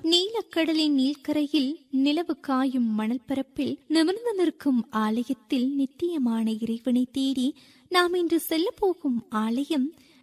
நீலக்கடலின் நீள்கரையில் நிலவு காயும் மணல் பரப்பில் நிமிர்ந்து நிற்கும் ஆலயத்தில் நித்தியமான இறைவனை தேடி நாம் இன்று செல்ல போகும் ஆலயம்